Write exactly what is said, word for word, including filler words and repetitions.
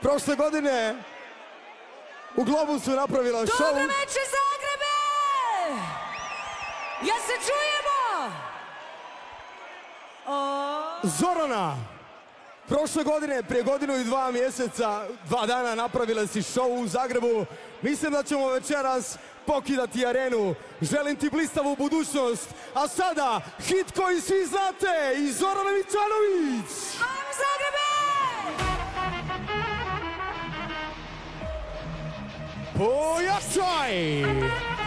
prošle godine u Globusu napravila show. Dobro večer, Zagrebe! Ja se čujemo! Zorana, prošle godine, prije godinu i dva mjeseca, dva dana napravila si show u Zagrebu. Mislim da ćemo večeras pokidati arenu. Želim ti blistavu budućnost. A sada, hit koji svi znate, i Zorana Mićanović! Ajmo, Zagrebe! Pojačaj!